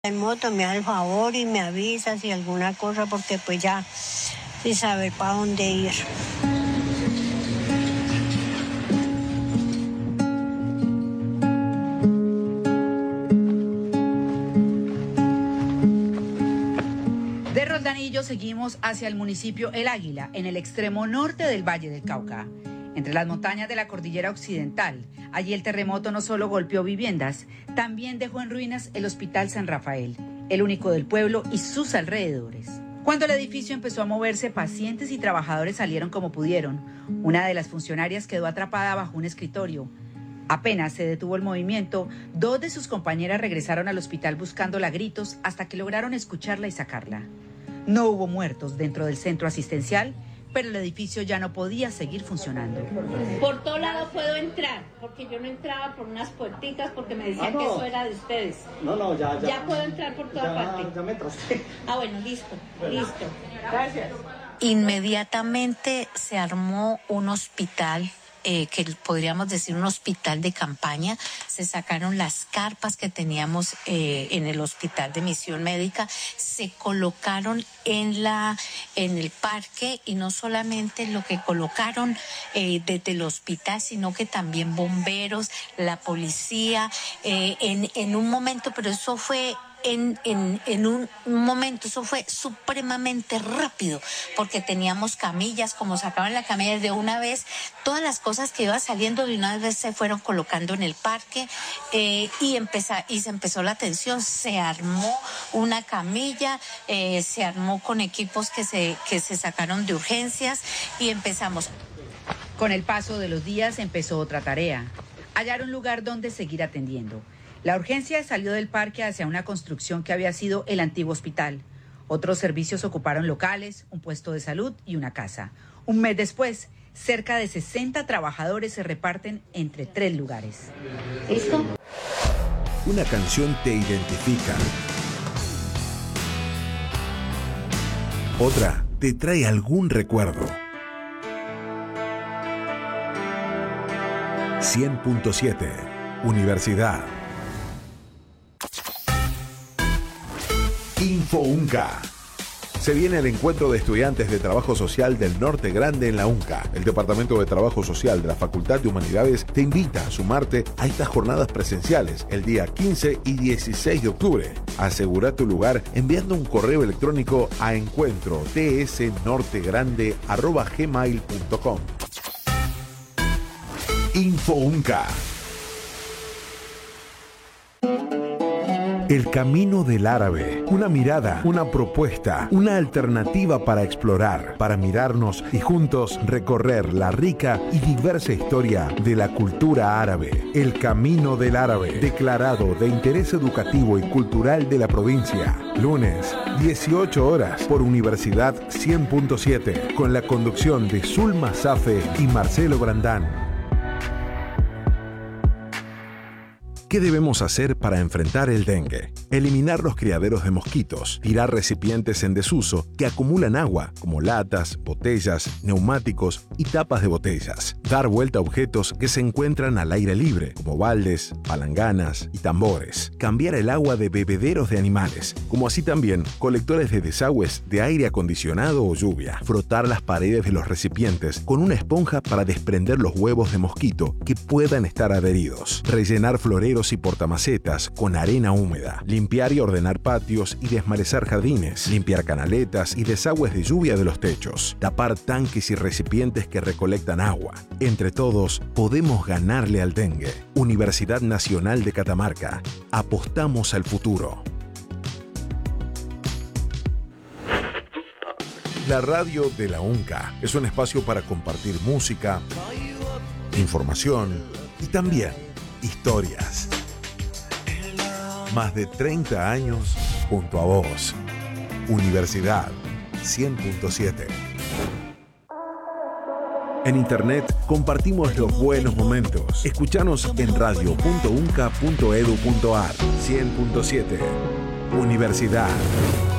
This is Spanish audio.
En moto me da el favor y me avisa si alguna cosa, porque pues ya sin saber para dónde ir. De Roldanillo seguimos hacia el municipio El Águila, en el extremo norte del Valle del Cauca. Entre las montañas de la cordillera occidental, allí el terremoto no solo golpeó viviendas, también dejó en ruinas el Hospital San Rafael, el único del pueblo y sus alrededores. Cuando el edificio empezó a moverse, pacientes y trabajadores salieron como pudieron. Una de las funcionarias quedó atrapada bajo un escritorio. Apenas se detuvo el movimiento, 2 de sus compañeras regresaron al hospital buscándola a gritos hasta que lograron escucharla y sacarla. No hubo muertos dentro del centro asistencial, pero el edificio ya no podía seguir funcionando. Por todo lado puedo entrar, porque yo no entraba por unas puerticas porque me decían que eso era de ustedes. Ya. Ya puedo entrar por toda parte. Ya me trasté. Bueno, listo. Gracias. Inmediatamente se armó un hospital, que podríamos decir un hospital de campaña. Se sacaron las carpas que teníamos en el hospital de misión médica, se colocaron en el parque, y no solamente lo que colocaron desde el hospital, sino que también bomberos, la policía, en un momento, pero eso fue en un momento, eso fue supremamente rápido, porque teníamos camillas, como sacaban la camilla de una vez, todas las cosas que iban saliendo de una vez se fueron colocando en el parque, y se empezó la atención, se armó una camilla, se armó con equipos que se sacaron de urgencias y empezamos. Con el paso de los días empezó otra tarea: hallar un lugar donde seguir atendiendo. La urgencia salió del parque hacia una construcción que había sido el antiguo hospital. Otros servicios ocuparon locales, un puesto de salud y una casa. Un mes después, cerca de 60 trabajadores se reparten entre 3 lugares. ¿Listo? Una canción te identifica. Otra te trae algún recuerdo. 100.7 Universidad. InfoUnca. Se viene el encuentro de estudiantes de Trabajo Social del Norte Grande en la UNCA. El Departamento de Trabajo Social de la Facultad de Humanidades te invita a sumarte a estas jornadas presenciales el día 15 y 16 de octubre. Asegura tu lugar enviando un correo electrónico a encuentro.tsnortegrande@gmail.com. InfoUnca. El Camino del Árabe. Una mirada, una propuesta, una alternativa para explorar, para mirarnos y juntos recorrer la rica y diversa historia de la cultura árabe. El Camino del Árabe, declarado de interés educativo y cultural de la provincia. Lunes, 18 horas, por Universidad 100.7, con la conducción de Zulma Safe y Marcelo Brandán. ¿Qué debemos hacer para enfrentar el dengue? Eliminar los criaderos de mosquitos, tirar recipientes en desuso que acumulan agua, como latas, botellas, neumáticos y tapas de botellas. Dar vuelta a objetos que se encuentran al aire libre, como baldes, palanganas y tambores. Cambiar el agua de bebederos de animales, como así también colectores de desagües de aire acondicionado o lluvia. Frotar las paredes de los recipientes con una esponja para desprender los huevos de mosquito que puedan estar adheridos. Rellenar floreros y portamacetas con arena húmeda. Limpiar y ordenar patios y desmalezar jardines. Limpiar canaletas y desagües de lluvia de los techos. Tapar tanques y recipientes que recolectan agua. Entre todos, podemos ganarle al dengue. Universidad Nacional de Catamarca. Apostamos al futuro. La radio de la UNCA es un espacio para compartir música, información y también historias. Más de 30 años junto a vos. Universidad 100.7. En internet compartimos los buenos momentos. Escuchanos en radio.unca.edu.ar. 100.7 Universidad.